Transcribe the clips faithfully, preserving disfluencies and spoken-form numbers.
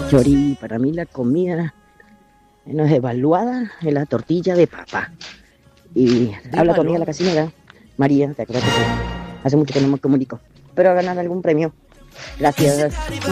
Chori, para mí la comida menos evaluada es la tortilla de papa. Y habla tu amiga la cocinera, María, te acuerdas que hace mucho que no me comunico, pero a ganar algún premio. Gracias.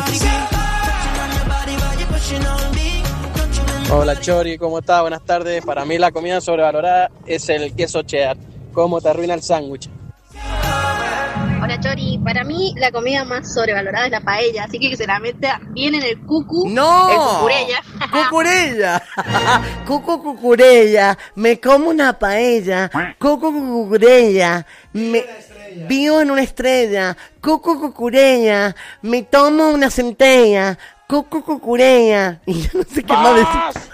Hola Chori, ¿cómo estás? Buenas tardes. Para mí la comida sobrevalorada es el queso cheddar. ¿Cómo te arruina el sándwich? Hola Chori, para mí la comida más sobrevalorada es la paella, así que que se la meta bien en el cucu. ¡No! El cucurella. ¡Cucurella! Cucu cucurella, me como una paella. Cucu cucurella, me vivo en una estrella. Cucu cucurella, me tomo una centella. Cucu cucurella. Y yo no sé qué más decir.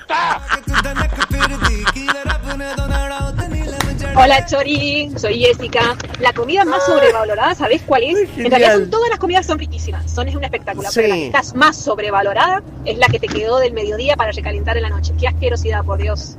Hola Chori, soy Jessica. La comida más sobrevalorada, ¿sabés cuál es? En realidad son, todas las comidas son riquísimas, son es un espectáculo, Sí. pero la que estás más sobrevalorada es la que te quedó del mediodía para recalentar en la noche. Qué asquerosidad, por Dios.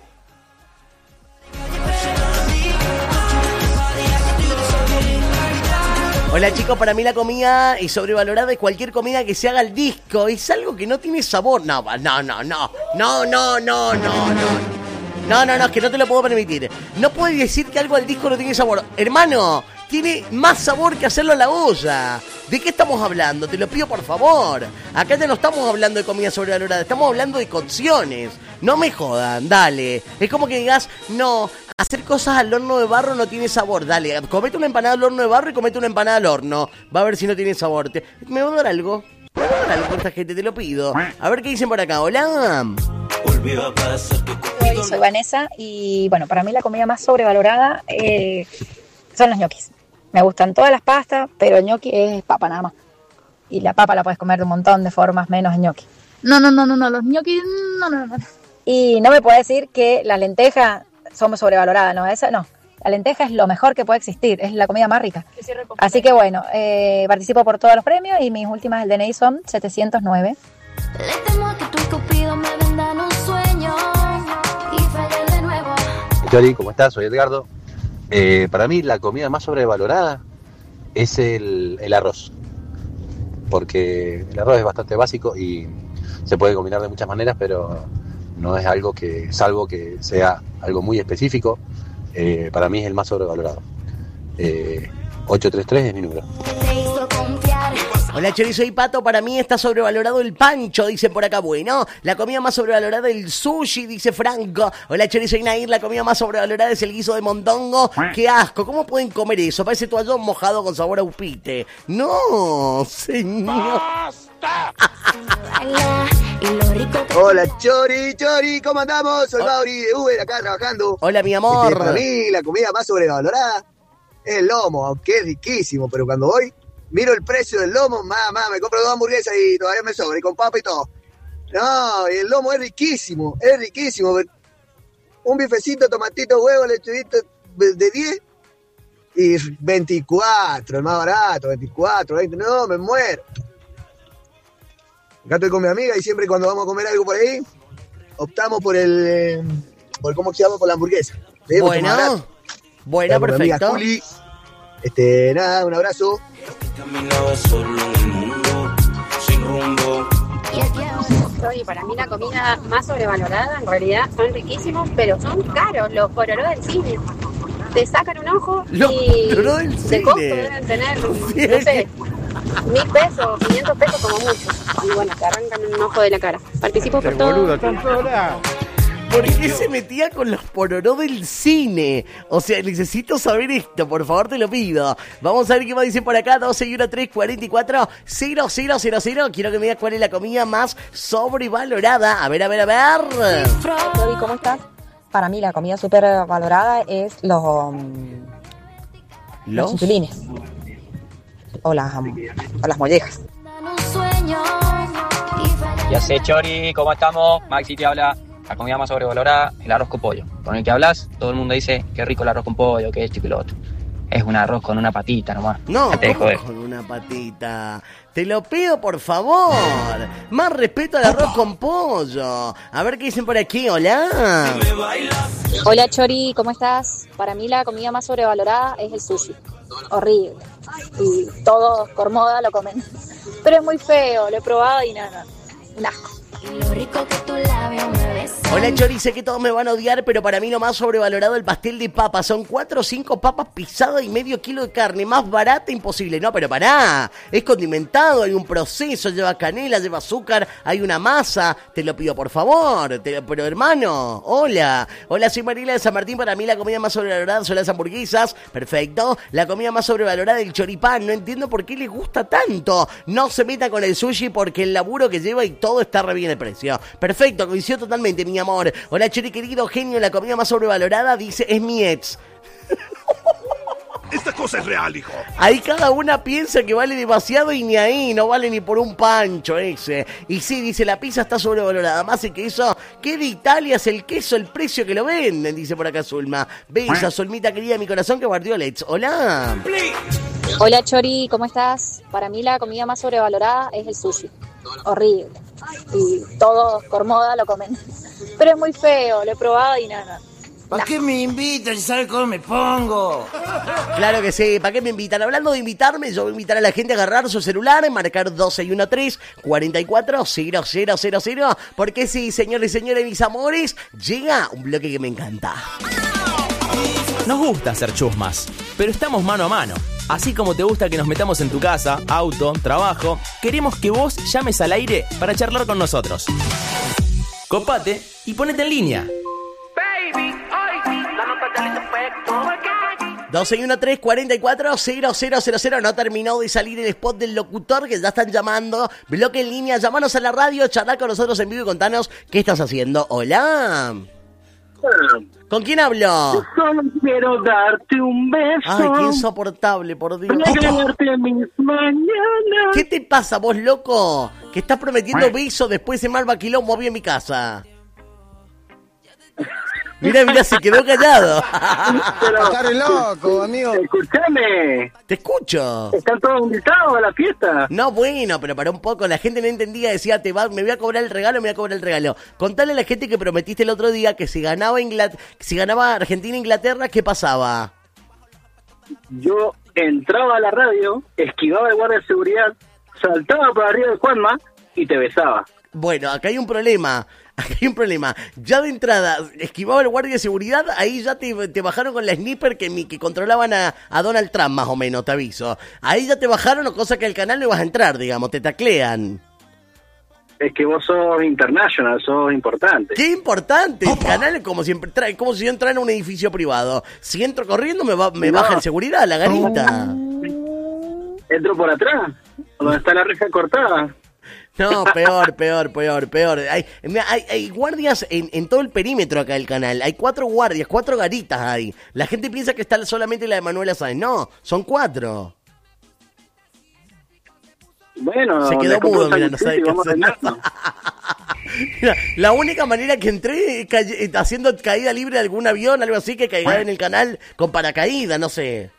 Hola chicos, para mí la comida es sobrevalorada es cualquier comida que se haga al disco. Es algo que no tiene sabor. No, no, no, no, no, no, no, no, no. No, no, no, es que no te lo puedo permitir. No puedes decir que algo al disco no tiene sabor. Hermano, tiene más sabor que hacerlo a la olla. ¿De qué estamos hablando? Te lo pido por favor. Acá ya no estamos hablando de comida sobrevalorada, estamos hablando de cocciones. No me jodan, dale. Es como que digas, no, hacer cosas al horno de barro no tiene sabor. Dale, comete una empanada al horno de barro y comete una empanada al horno. Va a ver si no tiene sabor. Te- ¿Me va a dar algo? ¿Me va a dar algo esta gente? Te lo pido. A ver qué dicen por acá. Hola. Hola, soy Vanessa y bueno, para mí la comida más sobrevalorada eh, son los ñoquis. Me gustan todas las pastas, pero el ñoqui es papa nada más. Y la papa la puedes comer de un montón de formas, menos el ñoqui. No, no, no, no, no, los ñoquis, no, no, no. Y no me puedes decir que las lentejas son sobrevaloradas, no, esa no. La lenteja es lo mejor que puede existir, es la comida más rica. Así que bueno, eh, participo por todos los premios y mis últimas del D N I son setecientos nueve. Le temo que tú y Cupido me vendan un sueño y falle de nuevo. Chori, ¿cómo estás? Soy Edgardo. Eh, para mí la comida más sobrevalorada es el, el arroz. Porque el arroz es bastante básico y se puede combinar de muchas maneras, pero no es algo que, salvo que sea algo muy específico, eh, para mí es el más sobrevalorado. Eh, ocho tres tres es mi número. Hola Chori, soy Pato, para mí está sobrevalorado el pancho, dicen por acá. Bueno, la comida más sobrevalorada es el sushi, dice Franco. Hola Chori, soy Nair, la comida más sobrevalorada es el guiso de mondongo. ¡Qué asco! ¿Cómo pueden comer eso? Parece toallón mojado con sabor a upite. ¡No, señor! Hola Chori, Chori, ¿cómo andamos? Soy Mauri de Uber, acá trabajando. Hola mi amor. Este, para mí la comida más sobrevalorada es el lomo, aunque es riquísimo, pero cuando voy, miro el precio del lomo, mamá, me compro dos hamburguesas y todavía me sobra, y con papa y todo. No, y el lomo es riquísimo, es riquísimo. Un bifecito, tomatito, huevo, lechuguito de diez y veinticuatro, el más barato, veinticuatro, veinte, no, me muero. Acá estoy con mi amiga y siempre cuando vamos a comer algo por ahí, optamos por el, eh, por cómo se llama, por la hamburguesa. ¿Sí? Bueno, bueno, perfecto. Juli, este, nada, un abrazo. Caminaba solo en el mundo, sin rumbo. Y para mí la comida más sobrevalorada en realidad son riquísimos, pero son caros los pororó del cine. Te sacan un ojo Los y pororó del de cine. costo deben tener, no sé, mil pesos, quinientos pesos como mucho. Y bueno, te arrancan un ojo de la cara. Participo por todo. ¿Por qué se metía con los pororó del cine? O sea, necesito saber esto, por favor te lo pido. Vamos a ver qué más dicen por acá. doce y uno, tres, cuarenta y cuatro, cero, cero, cero, cero. Quiero que me digas cuál es la comida más sobrevalorada. A ver, a ver, a ver. Chori, ¿cómo estás? Para mí la comida súper valorada es los, um, los ¿Los? chinchulines. O las, um, o las mollejas. Ya sé, Chori, ¿cómo estamos? Maxi te habla. La comida más sobrevalorada, el arroz con pollo. Con el que hablas, todo el mundo dice qué rico el arroz con pollo, que esto y que lo otro. Es un arroz con una patita nomás. No, te ¿cómo con una patita? Te lo pido, por favor. Más respeto al arroz con pollo. A ver qué dicen por aquí. Hola. Hola Chori, ¿cómo estás? Para mí la comida más sobrevalorada es el sushi. Horrible. Y todos por moda lo comen. Pero es muy feo, lo he probado y nada. un asco. Lo rico que tu labio me besa. Hola Chori, sé que todos me van a odiar, pero para mí lo más sobrevalorado el pastel de papas. Son cuatro o cinco papas pisadas y medio kilo de carne. Más barata imposible. No, pero pará. Es condimentado, hay un proceso, lleva canela, lleva azúcar, hay una masa. Te lo pido por favor. Te, pero hermano, hola. Hola, soy Mariela de San Martín. Para mí la comida más sobrevalorada son las hamburguesas. Perfecto. La comida más sobrevalorada es el choripán. No entiendo por qué le gusta tanto. No se meta con el sushi porque el laburo que lleva y todo está re bien el precio. Perfecto, coincido totalmente, mi amor. Hola, Chori, querido genio, la comida más sobrevalorada, dice, es mi ex. Esta cosa es real, hijo. Ahí cada una piensa que vale demasiado y ni ahí, no vale ni por un pancho ese. Y sí, dice, la pizza está sobrevalorada. Más el queso, ¿qué de Italia es el queso, el precio que lo venden? Dice por acá Zulma. Besa, Zulmita querida de mi corazón que guardió Let's. Hola. Hola Chori, ¿cómo estás? Para mí la comida más sobrevalorada es el sushi. Horrible. Y todos por moda lo comen. Pero es muy feo, lo he probado y nada. ¿Para qué me invitan si sabes cómo me pongo? Claro que sí, ¿para qué me invitan? Hablando de invitarme, yo voy a invitar a la gente a agarrar su celular, marcar dos seis uno tres, cuatro cuatro, cero cero cero cero, porque sí, señores y señores, mis amores, llega un bloque que me encanta. Nos gusta hacer chusmas, pero estamos mano a mano. Así como te gusta que nos metamos en tu casa, auto, trabajo, queremos que vos llames al aire para charlar con nosotros. Copate y ponete en línea. dos seis uno tres, cuatro cuatro, cero cero cero cero. No terminó de salir el spot del locutor que ya están llamando. Bloque en línea, llamanos a la radio, charlar con nosotros en vivo y contanos qué estás haciendo. Hola. ¿Con quién hablo? Yo solo quiero darte un beso. Ay, qué insoportable, por Dios. Regalarte mis mañanas. ¿Qué te pasa, vos, loco? Que estás prometiendo beso después de Malva Quilombo vi en mi casa. Mira, mira, se quedó callado. Pero, está re loco, amigo. Escúchame. Te escucho. ¿Están todos invitados a la fiesta? No, bueno, pero para un poco. La gente no entendía, decía, te va, me voy a cobrar el regalo, me voy a cobrar el regalo. Contale a la gente que prometiste el otro día que si ganaba Inglat- si ganaba Argentina-Inglaterra, ¿qué pasaba? Yo entraba a la radio, esquivaba el guardia de seguridad, saltaba por arriba de Juanma y te besaba. Bueno, acá hay un problema. Acá hay un problema. Ya de entrada, esquivaba el guardia de seguridad, ahí ya te, te bajaron con la sniper que, mi, que controlaban a, a Donald Trump, más o menos, te aviso. Ahí ya te bajaron, cosa que al canal no ibas a entrar, digamos, te taclean. Es que vos sos international, sos importante. ¡Qué importante! El canal es como, siempre trae, como si yo entrara en un edificio privado. Si entro corriendo, me, va, me no. baja en seguridad la garita. Entro por atrás, donde está la reja cortada. No, peor, peor, peor, peor. Hay, hay, hay guardias en, en todo el perímetro acá del canal. Hay cuatro guardias, cuatro garitas hay. La gente piensa que está solamente la de Manuela Sáenz. No, son cuatro. Bueno, se quedó mudo, mira, no sabe qué hacer. Mira, la única manera que entré es haciendo caída libre de algún avión, algo así, que caiga en el canal con paracaídas, no sé.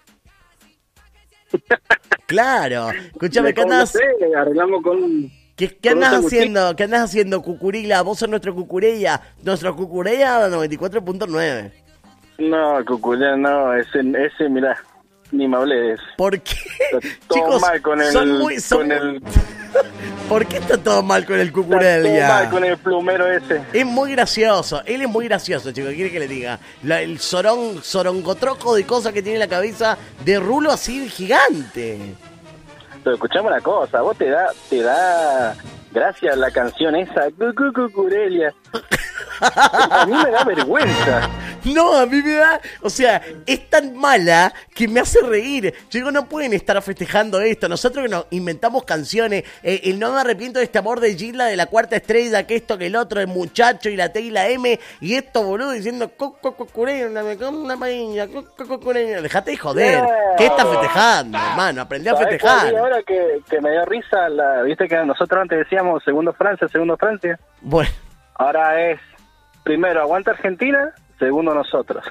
Claro. Escúchame, ¿qué andas? No sé, arreglamos con... ¿Qué, qué andas haciendo? ¿Qué andas haciendo, Cucurila? Vos sos nuestro Cucurella. Nuestro Cucurella noventa y cuatro punto nueve. No, Cucurella no. Ese, ese mirá, ni me hablé de eso. ¿Por qué? Está todo Chicos, mal con el... son muy, son con muy... el... ¿Por qué está todo mal con el Cucurella? Está todo mal con el plumero ese. Es muy gracioso. Él es muy gracioso, chicos. ¿Quiere que le diga? La, el sorón, sorongotroco de cosas que tiene en la cabeza de rulo así gigante. Pero escuchame una cosa, vos te da, te da gracias la canción esa, Cucucucurelia. A mí me da vergüenza. No, a mí me da, o sea, es tan mala que me hace reír. Yo digo, no pueden estar festejando esto. Nosotros que nos inventamos canciones, eh, el no me arrepiento de este amor de Gilda, de la cuarta estrella, que esto, que el otro, el muchacho y la T y la M, y esto, boludo, diciendo, Cucucucurelia, me como una maña, Cucucucurelia. Dejate de joder. ¿Qué estás festejando, hermano? Aprendí a festejar. Ahora que, que me dio risa, la, viste que nosotros antes decíamos segundo Francia, segundo Francia. Bueno. Ahora es primero aguanta Argentina, segundo nosotros.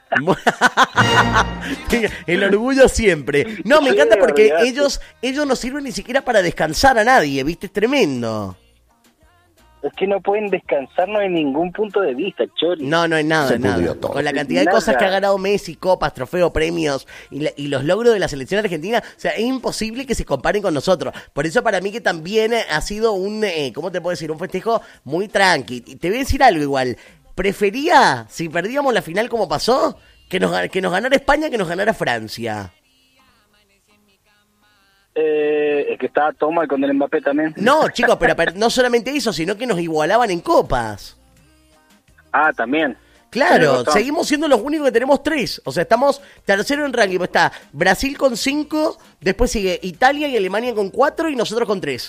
El orgullo siempre. No, me encanta porque ellos ellos no sirven ni siquiera para descansar a nadie, ¿viste? Es tremendo. Es que no pueden descansar, no hay ningún punto de vista, Chori. No, no hay nada, Se nada. pudrió todo. Con la cantidad de Nada. cosas que ha ganado Messi, copas, trofeos, premios y, la- y los logros de la selección argentina, o sea, es imposible que se comparen con nosotros. Por eso para mí que también eh, ha sido un, eh, ¿cómo te puedo decir? Un festejo muy tranqui. Y te voy a decir algo igual. Prefería, si perdíamos la final como pasó, que nos, ga- que nos ganara España que nos ganara Francia. Eh, es que estaba todo mal con el Mbappé también. No, chicos, pero per- no solamente eso, sino que nos igualaban en copas. Ah, también. Tenés Claro, razón. seguimos siendo los únicos que tenemos tres. O sea, estamos tercero en ranking. Está Brasil con cinco, después sigue Italia y Alemania con cuatro y nosotros con tres.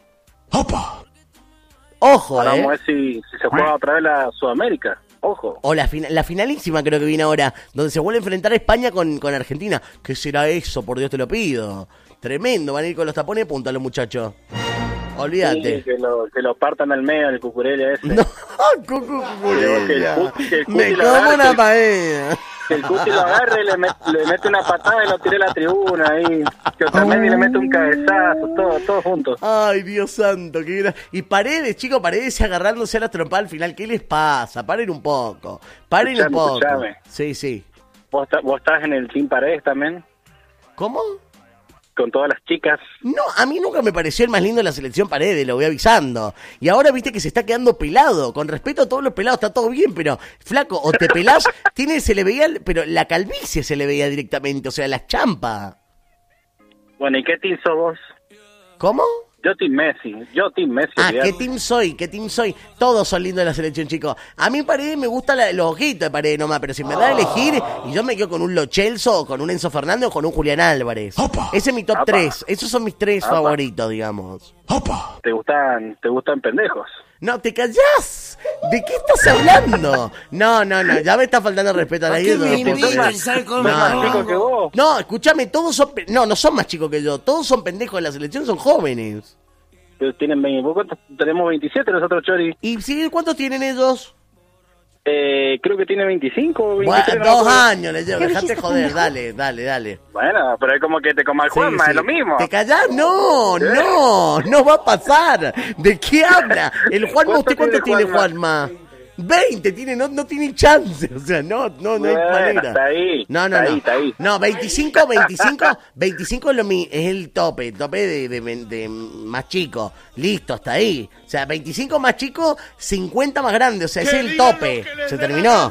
¡Opa! Ojo, Ahora eh. vamos a ver si, si se juega otra vez la Sudamérica. Ojo. O la, fina- la finalísima creo que viene ahora, donde se vuelve a enfrentar a España con, con Argentina. ¿Qué será eso? Por Dios te lo pido. Tremendo, van a ir con los tapones de punta los muchachos. Olvídate. Sí, que, lo, que lo partan al medio el cucurella ese. No, cucurella. Que el Cuti- que el Cuti Me lo como agarre, una que el- paella. Que el Cuti lo agarre y le, met- le mete una patada y lo tire a la tribuna ahí. Que Otamendi le mete un cabezazo, todo, todo juntos. Ay, Dios santo, qué gra... Y Paredes, chicos, Paredes agarrándose a la trompa al final. ¿Qué les pasa? Paren un poco. Paren Escuchame, un poco. escuchame. Sí, sí. ¿Vos, está- ¿Vos estás en el Team Paredes también? ¿Cómo? Con todas las chicas. No, a mí nunca me pareció el más lindo de la selección Paredes, lo voy avisando. Y ahora viste que se está quedando pelado. Con respeto a todos los pelados, está todo bien, pero flaco, o te pelás, tiene, se le veía, pero la calvicie se le veía directamente, o sea, la champa. Bueno, ¿y qué team sos vos? ¿Cómo? Yo Team Messi. Yo Team Messi. Ah, olvidate. ¿qué team soy? ¿Qué team soy? Todos son lindos de la selección, chicos. A mí Paredes me gusta la- los ojitos de Paredes nomás, pero si me da a elegir, y yo me quedo con un Lo Celso, o con un Enzo Fernández, o con un Julián Álvarez. Ese es mi top Apa. tres. Esos son mis tres Apa. favoritos, digamos. ¿Te gustan, te gustan pendejos? No, te callás. ¿De qué estás hablando? No, no, no, ya me está faltando el respeto a la ¿Por qué ídolo. me no puedo invitan? creer. ¿Sabes cómo No, me no. pongo? que vos. No, escúchame, todos son... pe- No, no son más chicos que yo. Todos son pendejos de la selección, son jóvenes. Pero tienen veinte. ¿Vos cuántos? Tenemos veintisiete nosotros, Chori. ¿Y sí, cuántos tienen ellos? Eh, creo que tiene veinticinco o Bueno, veintitrés. no me dos acuerdo. años les llevo, dejate joder, dale, dale, dale. Bueno, pero es como que te coma el Sí, Juanma, sí. es lo mismo. ¿Te callás? No, no, no va a pasar. ¿De qué habla? El Juanma, ¿usted cuánto ¿Cuánto tiene tiene, Juanma? veinte tiene, no, no tiene chance, o sea, no, no, no hay Bueno, manera. está ahí, No, no, está no. ahí, está ahí. No, veinticinco, veinticinco, veinticinco es, lo mi, es el tope, tope de, de, de más chico. Listo, hasta ahí. O sea, veinticinco más chico, cincuenta más grande, o sea, ese es el tope. Se terminó.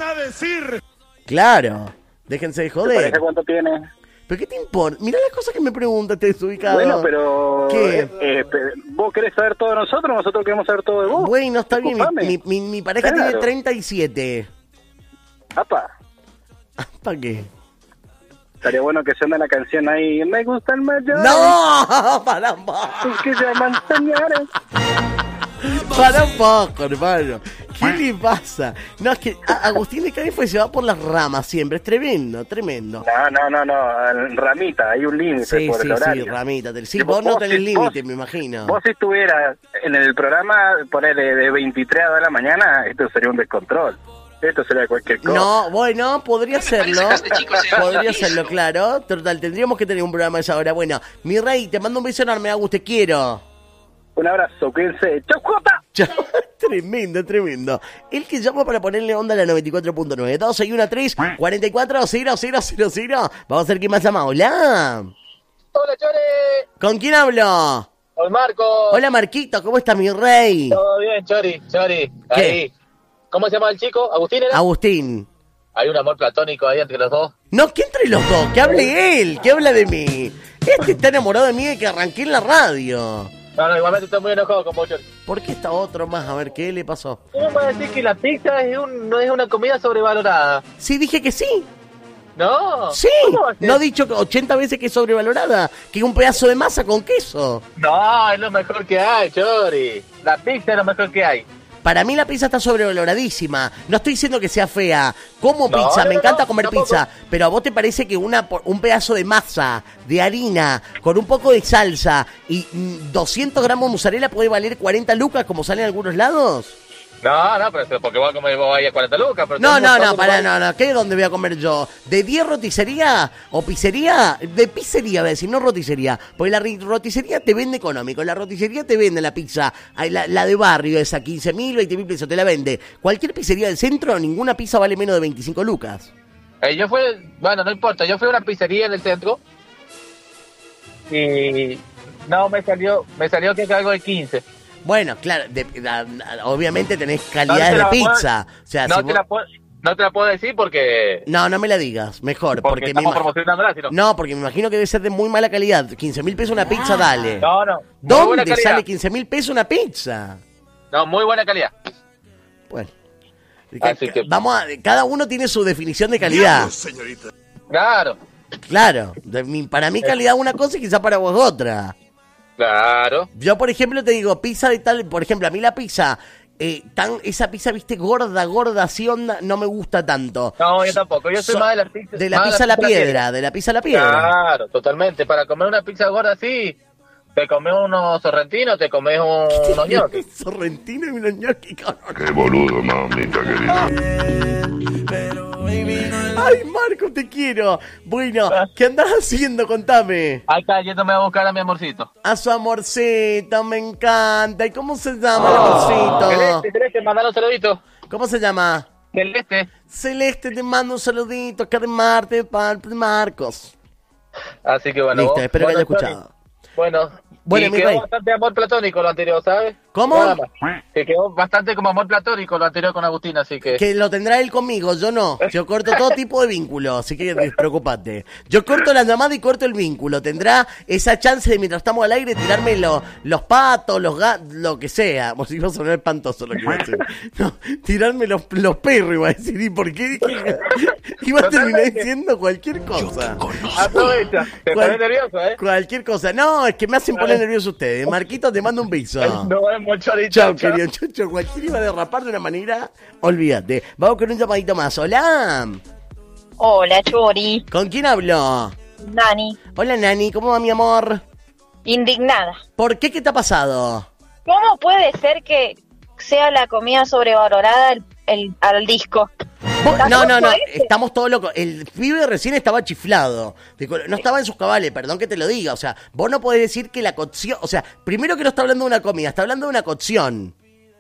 Claro, déjense de ¿Te parece joder. cuánto tiene? ¿Pero qué te importa? Mirá las cosas que me preguntas, te desubicado. Bueno, pero... ¿Qué? eh, eh, pe- ¿Vos querés saber todo de nosotros? Nosotros queremos saber todo de vos. Bueno, está bien, mi, Disculpame. mi, mi- mi pareja Claro. tiene treinta y siete. Apa, ¿Para qué? estaría bueno que suene la canción ahí. Me gusta el mayor. ¡No! ¡Para un poco! Que se llaman señores. ¡Para un poco, hermano! ¿Qué le pasa? No, es que a- Agustín de Cádiz fue se va por las ramas siempre. Es tremendo, tremendo. No, no, no, no. Ramita, hay un límite Sí, por sí, el sí, horario. ramita. te- Sí, Sí, vos, vos- no vos tenés sí- límite, vos- me imagino. Vos si estuvieras en el programa, ponele de veintitrés a dos de la mañana, esto sería un descontrol. Esto sería cualquier cosa. No, bueno, podría serlo. Podría serlo, claro. Total, tendríamos que tener un programa a esa hora. Bueno, mi rey, te mando un beso enorme, Agus, te quiero. Un abrazo, cuídense. ¡Chau, Jota! Chao. Tremendo, tremendo. El que llama para ponerle onda a la noventa y cuatro punto nueve. dos seis uno tres, cuatro cuatro cero cero cero cero. Vamos a ver quién más llama. Hola. Hola, Chori. ¿Con quién hablo? Hola, Marco. Hola, Marquito. ¿Cómo está mi rey? Todo bien, Chori, Chori. ¿Qué? Ahí. ¿Cómo se llama el chico? ¿Agustín era? Agustín. Hay un amor platónico ahí entre los dos. No, que entre los dos. Que hable él. Que habla de mí. Este está enamorado de mí de que arranqué en la radio. No, no, igualmente estoy muy enojado con vos, Chori. ¿Por qué está otro más? A ver, ¿qué le pasó? ¿Cómo me vas a decir que la pizza es un, no es una comida sobrevalorada? Sí, dije que sí. No. Sí. ¿Cómo va a ser? No he dicho ochenta veces que es sobrevalorada. Que es un pedazo de masa con queso. No, es lo mejor que hay, Chori. La pizza es lo mejor que hay. Para mí la pizza está sobrevaloradísima. No estoy diciendo que sea fea. Como No, pizza, no, me no, encanta no, comer tampoco. pizza. Pero a vos te parece que una por- un pedazo de masa, de harina, con un poco de salsa y mm, doscientos gramos de mozzarella puede valer cuarenta lucas como sale en algunos lados. No, no, pero porque voy a comer vos ahí a cuarenta lucas. Pero No, no, no, para pará, no, no. ¿Qué es donde voy a comer yo? ¿De diez roticería o pizzería? De pizzería, voy a decir, no roticería. Porque la ri- roticería te vende económico. La roticería te vende la pizza, ay, la, la de barrio, esa quince mil, veinte mil pesos, te la vende. Cualquier pizzería del centro, ninguna pizza vale menos de veinticinco lucas. Eh, yo fui, bueno, no importa, yo fui a una pizzería en el centro y no, me salió, me salió que algo de quince. Bueno, claro, de- da- obviamente tenés No calidades te de la puedo- pizza. O sea, no, si te vos- la puedo, no te la puedo decir porque... No, no me la digas, mejor. Porque Porque, me estamos imag- promocionándola, si no. No, porque me imagino que debe ser de muy mala calidad. quince mil pesos una pizza, dale. No, no. Muy buena ¿Dónde calidad. sale quince mil pesos una pizza? No, muy buena calidad. Bueno. Así que... Vamos a, cada uno tiene su definición de calidad. Claro, Claro, de mi- para mí calidad una cosa y quizá para vos otra. claro. Yo, por ejemplo, te digo, pizza de tal, por ejemplo, a mí la pizza, eh, tan, esa pizza, viste, gorda, gorda, así onda, no me gusta tanto. No, yo tampoco. Yo soy So- más de la pizza. De la más pizza a la piedra, de la pizza a la piedra. Claro, totalmente. Para comer una pizza gorda así, te comes unos sorrentinos, te comes un, unos ñoquis. Sorrentino y unos ñoquis. Qué boludo, mamita querida. Ay, Marco, te quiero. Bueno, ¿qué andás haciendo? Contame. Acá yéndome a buscar a mi amorcito. A su amorcito, me encanta. ¿Y cómo se llama el amorcito? Celeste, Celeste, mandale un saludito. ¿Cómo se llama? Celeste. Celeste, te mando un saludito acá de Marte, de parte de Marcos. Así que bueno. Listo, vos- espero que bueno, haya escuchado. Tony, Bueno, Bueno, y mi quedó rey. bastante amor platónico lo anterior, ¿sabes? ¿Cómo? Nada más. Que quedó bastante como amor platónico lo anterior con Agustín, así que... Que lo tendrá él conmigo, yo no. Yo corto todo tipo de vínculo, así que despreocupate. Yo corto la llamada y corto el vínculo. Tendrá esa chance de, mientras estamos al aire, tirarme lo- los patos, los gatos, lo que sea. Vos iba a sonar espantoso lo que iba a decir. No, tirarme los, los perros, iba a decir. ¿Y por qué dije? Iba a terminar diciendo cualquier cosa. Aprovecha, te Cual- pones nervioso, ¿eh? Cualquier cosa. No, es que me hacen poner nervioso ustedes. Marquito, te mando un beso. No vemos, Chorito. Chao, querido Chocho. Cualquiera iba a derrapar de una manera, olvídate. Vamos con un llamadito más. Hola. Hola, Chori. ¿Con quién hablo? Nani. Hola, Nani. ¿Cómo va, mi amor? Indignada. ¿Por qué? ¿Qué te ha pasado? ¿Cómo puede ser que sea la comida sobrevalorada el, el- al disco? Vos- No, no, no. loco ese? Estamos todos locos. El pibe recién estaba chiflado. Digo, no estaba en sus cabales, perdón que te lo diga. O sea, vos no podés decir que la cocción... O sea, primero que no está hablando de una comida, está hablando de una cocción.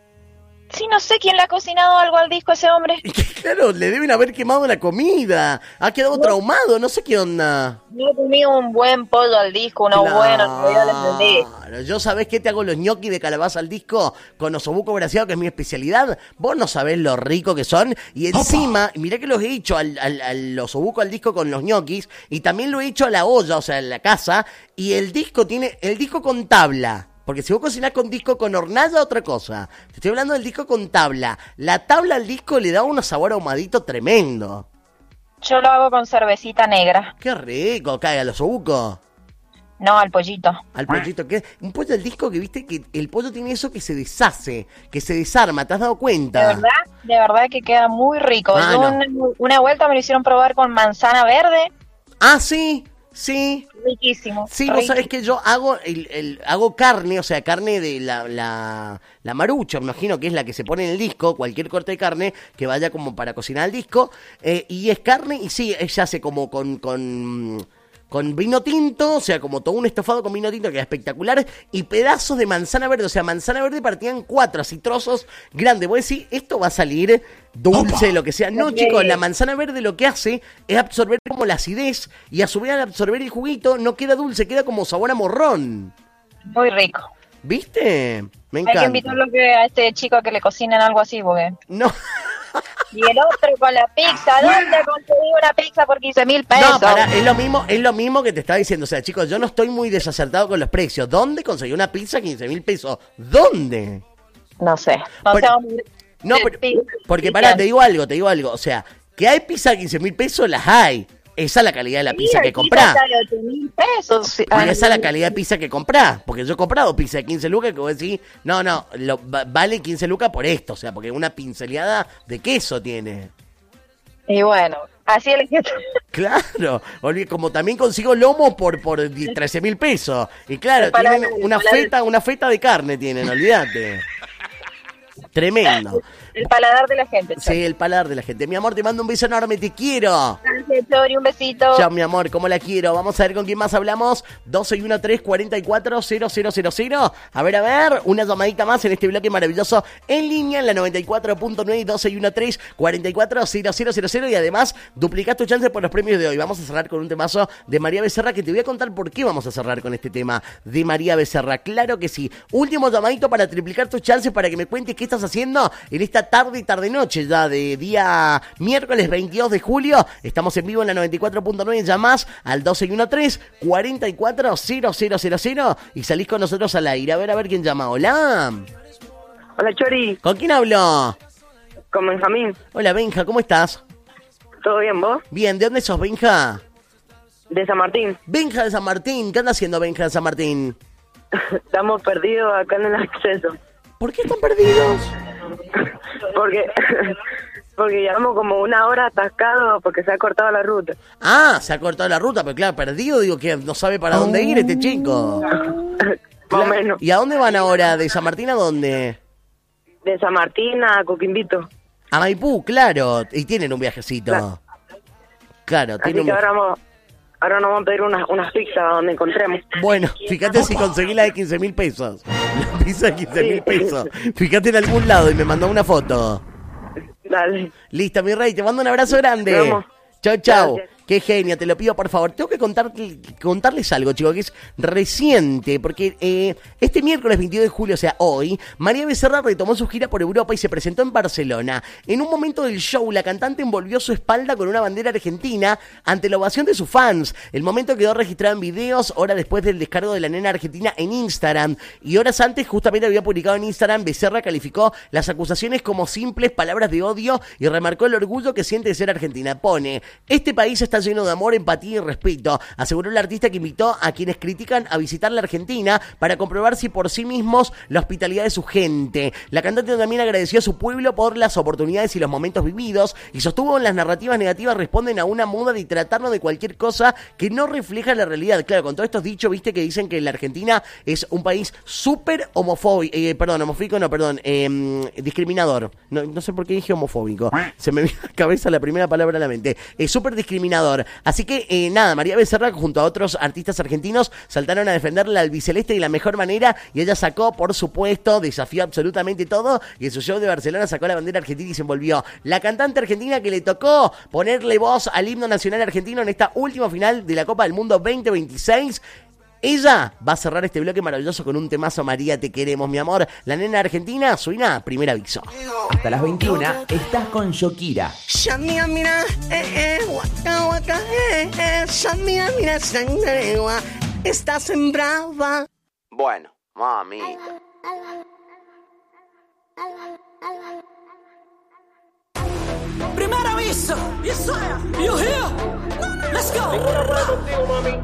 Sí, no sé quién le ha cocinado algo al disco a ese hombre. Claro, le deben haber quemado la comida. Ha quedado traumado, no sé qué onda. No he comido un buen pollo al disco, uno Claro. bueno, yo le entendí. Claro, yo sabés que te hago los ñoquis de calabaza al disco con osobuco braseado, que es mi especialidad. Vos no sabés lo rico que son. Y encima, mirá que los he hecho al, al, al osobuco al disco con los ñoquis. Y también lo he hecho a la olla, o sea, en la casa. Y el disco tiene, el disco con tabla. Porque si vos cocinás con disco con hornalla, otra cosa. Te estoy hablando del disco con tabla. La tabla al disco le da un sabor ahumadito tremendo. Yo lo hago con cervecita negra. Qué rico, cae al osobuco. No, al pollito. Al pollito, que un pollo al disco que viste que el pollo tiene eso que se deshace, que se desarma, ¿te has dado De cuenta? verdad, de verdad que queda muy rico. Ah, Yo no. una, una vuelta me lo hicieron probar con manzana verde. Ah, sí, sí. Riquísimo. Sí, vos sabés que yo hago el, el- hago carne, o sea, carne de la, la, la marucha, me imagino que es la que se pone en el disco, cualquier corte de carne que vaya como para cocinar el disco, eh, y es carne, y sí, ella hace como con, con, con vino tinto, o sea, como todo un estofado con vino tinto que es espectacular, y pedazos de manzana verde, o sea, manzana verde partida en cuatro, así trozos grandes. Vos decís, esto va a salir dulce, lo que sea. No, Ok. chicos, la manzana verde lo que hace es absorber como la acidez, y a su vez al absorber el juguito no queda dulce, queda como sabor a morrón. Muy rico. ¿Viste? Me Hay que encanta. invitarlo que a este chico a que le cocinen algo así, porque... No. Y el otro con la pizza, ¿dónde conseguí una pizza por quince mil pesos? No, pará, es lo mismo, es lo mismo que te estaba diciendo. O sea, chicos, yo no estoy muy desacertado con los precios. ¿Dónde conseguí una pizza quince mil pesos? ¿Dónde? No sé. No Pero- sé dónde- No, pero- porque pará, te digo algo, te digo algo. O sea, que hay pizza a quince mil pesos, las hay. Esa es la calidad de la pizza Mira, que pizza comprás. sale ocho mil pesos. Y esa es la calidad de pizza que comprás. Porque yo he comprado pizza de quince lucas que vos decís, no, no, lo, va- vale quince lucas por esto. O sea, porque una pinceleada de queso tiene. Y bueno, así el Claro, olvi- como también consigo lomo por, por trece mil pesos. Y claro, Para- tienen una para- feta, una feta de carne tienen, olvídate. Tremendo. El paladar de la gente. Chori. Sí, el paladar de la gente. Mi amor, te mando un beso enorme, te quiero. Gracias, Chori, un besito. Chao, mi amor, cómo la quiero. Vamos a ver con quién más hablamos. doce y trece, cuarenta y cuatro, cero cero cero cero. A ver, a ver, una llamadita más en este bloque maravilloso en línea en la noventa y cuatro punto nueve, doce y trece, cuarenta y cuatro, cero cero cero cero. Y además, duplicás tu chance por los premios de hoy. Vamos a cerrar con un temazo de María Becerra, que te voy a contar por qué vamos a cerrar con este tema de María Becerra. Claro que sí. Último llamadito para triplicar tus chances, para que me cuentes qué estás haciendo en esta tarde y tarde-noche ya de día miércoles veintidós de julio. Estamos en vivo en la noventa y cuatro punto nueve. Llamás al doce y trece, cuarenta y cuatro, cero cero cero cero y salís con nosotros al aire. A ver, a ver quién llama. Hola. Hola, Chori. ¿Con quién hablo? Con Benjamín. Hola, Benja, ¿cómo estás? ¿Todo bien, vos? Bien, ¿de dónde sos, Benja? De San Martín. Benja de San Martín. ¿Qué anda haciendo Benja de San Martín? Estamos perdidos acá en el acceso. ¿Por qué están perdidos? Porque porque llevamos como una hora atascados porque se ha cortado la ruta. Ah, se ha cortado la ruta, pero claro, perdido, digo que no sabe para dónde ir este chico. Más o menos. ¿Y a dónde van ahora? ¿De San Martín a dónde? De San Martín a Coquimbito. A Maipú, claro. Y tienen un viajecito. Claro, claro Así tienen que un ahora vamos, ahora nos vamos a pedir unas, unas pizzas donde encontremos. Bueno, fíjate si conseguí la de quince mil pesos. La pizza de quince mil pesos. Fíjate en algún lado y me mandó una foto. Dale. Listo, mi rey, te mando un abrazo grande. Chau, chau. Gracias. Qué genia, te lo pido por favor. Tengo que contar, contarles algo, chicos, que es reciente, porque eh, este miércoles veintidós de julio, o sea, hoy, María Becerra retomó su gira por Europa y se presentó en Barcelona. En un momento del show, la cantante envolvió su espalda con una bandera argentina ante la ovación de sus fans. El momento quedó registrado en videos, horas después del descargo de la nena argentina en Instagram. Y horas antes, justamente había publicado en Instagram, Becerra calificó las acusaciones como simples palabras de odio y remarcó el orgullo que siente de ser argentina. Pone, este país está lleno de amor, empatía y respeto, aseguró el artista, que invitó a quienes critican a visitar la Argentina para comprobar si por sí mismos la hospitalidad de su gente. La cantante también agradeció a su pueblo por las oportunidades y los momentos vividos y sostuvo que las narrativas negativas responden a una moda de tratarnos de cualquier cosa que no refleja la realidad. Claro, con todos estos dichos, viste que dicen que la Argentina es un país súper homofóbico, eh, perdón, homofóbico no, perdón, eh, discriminador. No, no sé por qué dije homofóbico. Se me vino a la cabeza la primera palabra a la mente. Es súper discriminador. Así que, eh, nada, María Becerra junto a otros artistas argentinos saltaron a defenderla al albiceleste de la mejor manera y ella sacó, por supuesto, desafió absolutamente todo y en su show de Barcelona sacó la bandera argentina y se envolvió. La cantante argentina que le tocó ponerle voz al himno nacional argentino en esta última final de la Copa del Mundo veinte veintiséis. Ella va a cerrar este bloque maravilloso con un temazo. María, te queremos, mi amor. La nena argentina suena primer aviso. Hasta las veintiuna estás con Shokira. Shamia, mira, eh, eh, waka, waka, eh, eh, Shamia, mira, sangre, estás en brava. Bueno, mamita. Primer aviso. Yes, sir. You here? Let's go.